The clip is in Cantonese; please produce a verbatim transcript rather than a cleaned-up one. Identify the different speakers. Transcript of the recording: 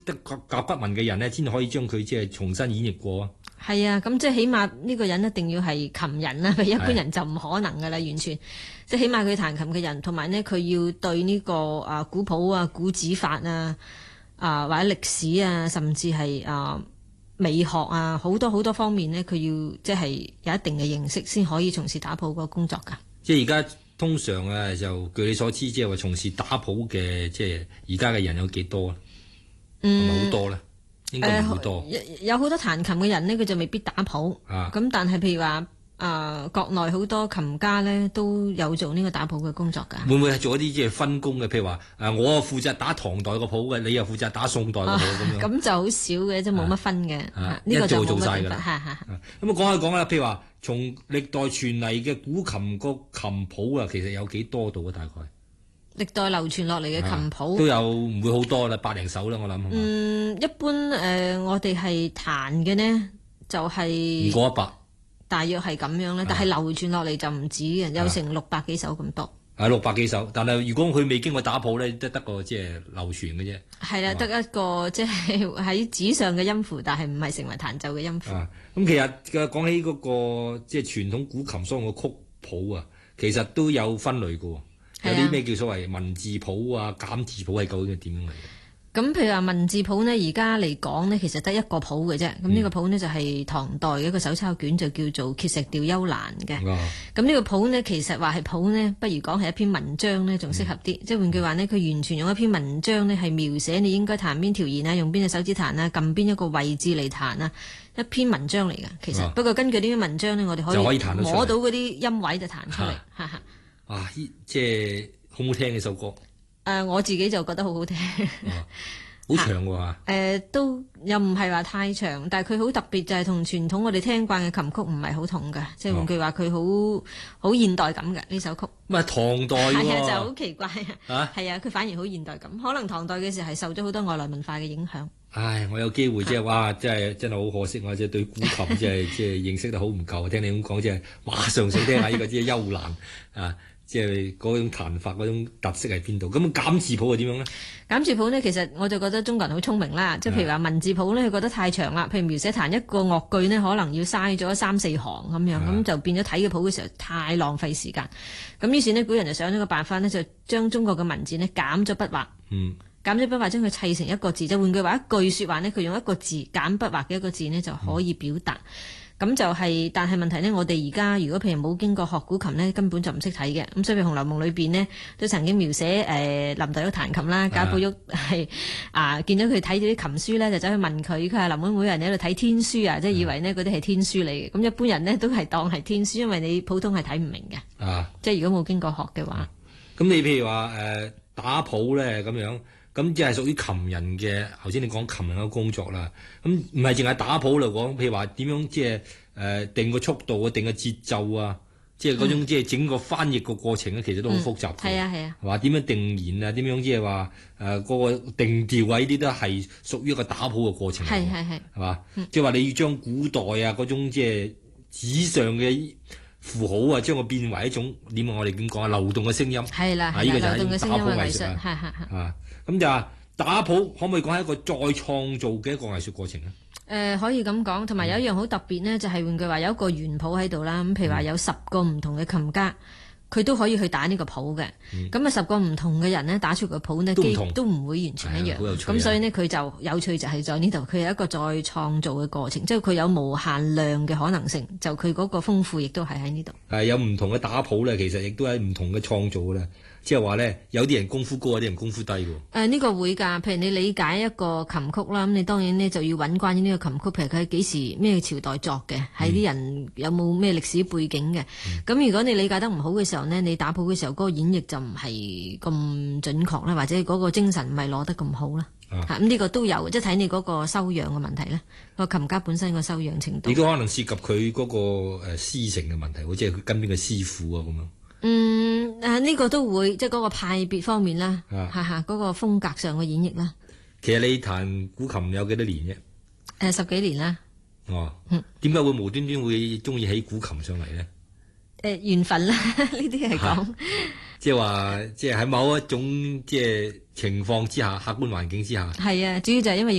Speaker 1: 得甲骨文嘅人咧，先可以將佢即係重新演繹過啊。
Speaker 2: 係啊，咁即係起碼呢個人一定要係琴人啦，一般人就唔可能噶啦，完全即係起碼佢彈琴嘅人，同埋呢，佢要對呢個啊古譜啊、古指法啊、啊或者歷史啊，甚至係啊美學啊，好多好多方面呢，佢要即係有一定嘅認識，先可以從事打譜個工作噶。
Speaker 1: 即係而家通常啊，就據你所知，即係話從事打譜嘅，即係而家嘅人有幾多啊？係咪好多咧？應該唔好多。
Speaker 2: 呃、有好多彈琴嘅人呢，佢就未必打譜。
Speaker 1: 啊，
Speaker 2: 咁但係譬如話啊、呃，國內好多琴家呢都有做呢個打譜嘅工作㗎。
Speaker 1: 會唔會係做一啲即係分工嘅？譬如話誒，我負責打唐代個譜嘅，你又負責打宋代個譜咁樣。
Speaker 2: 咁就好少嘅，即係冇乜分嘅。
Speaker 1: 啊，
Speaker 2: 呢個就
Speaker 1: 一做做晒㗎啦。
Speaker 2: 係係。
Speaker 1: 咁啊講下講啦，譬如話從歷代傳嚟嘅古琴個琴譜啊，其實有幾多度啊？大概？
Speaker 2: 歷代流傳落嚟嘅琴譜、
Speaker 1: 啊、都有唔會好多啦，百零首啦，我諗。
Speaker 2: 嗯，一般誒、呃，我哋係彈嘅呢，就係、是、
Speaker 1: 唔過一百，
Speaker 2: 大約係咁樣咧。但係流傳落嚟就唔止嘅，有成六百幾首咁多。
Speaker 1: 係六百幾首，但係如果佢未經過打譜咧，得得個即係流傳嘅啫。
Speaker 2: 係啦，得一個即係喺紙上嘅音符，但係唔係成為彈奏嘅音符。咁、
Speaker 1: 啊、其實嘅講起嗰、那個即係傳統古琴所用嘅曲譜啊，其實都有分類嘅。有啲咩叫所謂文字譜啊、減字譜係究竟係點樣嚟嘅？咁
Speaker 2: 譬如話文字譜呢，而家嚟講呢，其實得一個譜嘅啫。咁、嗯、呢個譜呢，就係唐代嘅一個手抄卷，就叫做《碣石調幽蘭》嘅。咁、哦、呢個譜呢，其實話係譜呢，不如講係一篇文章呢，仲適合啲。嗯、即係換句話呢，佢完全用一篇文章呢，係描寫你應該彈邊條弦啊，用邊隻手指彈啊，撳邊一個位置嚟彈啊，一篇文章嚟嘅。其實、哦、不過根據呢篇文章呢，我哋可以摸到嗰啲音位就彈出嚟。哈哈。啊！
Speaker 1: 即係好唔好聽呢首歌？誒、
Speaker 2: 呃，我自己就覺得好好聽，
Speaker 1: 好、哦、長喎、啊。誒、
Speaker 2: 呃，都又唔係話太長，但係佢好特別，就係同傳統我哋聽慣嘅琴曲唔係好同嘅，即係換句話，佢好好現代感嘅呢首曲。
Speaker 1: 咁啊，唐代喎，
Speaker 2: 係啊，就好奇怪啊！係啊，佢反而好現代感，可能唐代嘅時候係受咗好多外來文化嘅影響。
Speaker 1: 唉，我有機會即係哇，真係真係好可惜，我即係對古琴即係即係認識得好唔夠。聽你咁講，即係馬上想聽下呢個即係幽蘭啊！即係嗰種彈法嗰種特色喺邊度？咁減字譜係點樣咧？減
Speaker 2: 字譜呢，其實我就覺得中國人好聰明啦。即係譬如話文字譜呢，佢覺得太長啦。譬如描寫彈一個樂句呢，可能要嘥咗三四行咁樣，咁就變咗睇嘅譜嘅時候太浪費時間。咁於是呢，古人就想咗個辦法呢，就將中國嘅文字呢減咗筆畫。嗯。減咗筆畫，將佢砌成一個字。即係換句話，一句説話呢，佢用一個字減筆畫嘅一個字呢，就可以表達。咁、嗯、就係、是，但係問題呢，我哋而家如果譬如冇經過學古琴呢，根本就唔識睇嘅。咁所以《紅樓夢》裏邊呢，都曾經描寫誒、呃、林黛玉彈琴啦，賈寶玉係啊見到佢睇咗啲琴書呢，就走去問佢，佢話林妹妹人喺度睇天書啊，即係以為呢嗰啲係天書嚟嘅。咁一般人呢，都係當係天書，因為你普通係睇唔明嘅。啊，即係如果冇經過學嘅話。咁、啊、你譬如話誒、呃、打譜咧咁樣。咁即係屬於琴人嘅，頭先你講琴人嘅工作啦。咁唔係淨係打譜嚟講，譬如話點樣即係誒定個速度啊，定個節奏啊，即係嗰種即係整個翻譯個過程咧，其實都好複雜嘅。係啊係啊，係嘛？點樣定弦啊？點樣即係話誒嗰個定調啊？呢啲都係屬於一個打譜嘅過程。係係係，係嘛？即係話你要將古代啊嗰種即係紙上嘅符號啊，將佢變為一種點啊？我哋點講啊？流動嘅聲音係啦，係啦，流動嘅聲音嘅藝術係係係啊。咁就話打譜可唔可以講係一個再創造嘅一個藝術過程咧？誒、呃，可以咁講，同埋有一樣好特別呢，就係、是、換句話有一個原譜喺度啦。咁譬如話有十個唔同嘅琴家，佢、嗯、都可以去打呢個譜嘅。咁、嗯、啊，十個唔同嘅人呢，打出個譜呢，都都唔會完全一樣。咁、啊、所以呢，佢就有趣就係在呢度，佢有一個再創造嘅過程，即係佢有無限量嘅可能性。就佢嗰個豐富，亦都係喺呢度。係有唔同嘅打譜咧，其實亦都係唔同嘅創造咧。即係話咧，有啲人功夫高，有啲人功夫低喎。誒、呃，呢、這個會㗎。譬如你理解一個琴曲啦，咁你當然呢就要揾關於呢個琴曲，譬如佢係幾時咩朝代作嘅，係、嗯、啲人有冇咩歷史背景嘅。咁、嗯、如果你理解得唔好嘅時候呢，你打譜嘅時候嗰、那個演繹就唔係咁準確啦，或者嗰個精神唔係攞得咁好啦。咁、啊、呢、這個都有，即係睇你嗰個修養嘅問題咧，個琴家本身個修養程度。亦都可能涉及佢嗰個誒師承嘅問題，即係佢跟邊個師傅啊咁樣。嗯，誒、啊、呢、這個都會，即係嗰個派別方面啦，嚇嚇嗰個風格上嘅演繹啦。其實你彈古琴有幾多年啫？誒、呃、十幾年啦。哦，嗯，點解會無端端會中意起古琴上嚟咧？誒、呃、緣分啦，呢啲係講。
Speaker 1: 即係話即係喺某一種即係情況之下，客觀環境之下。
Speaker 2: 係啊，主要就係因為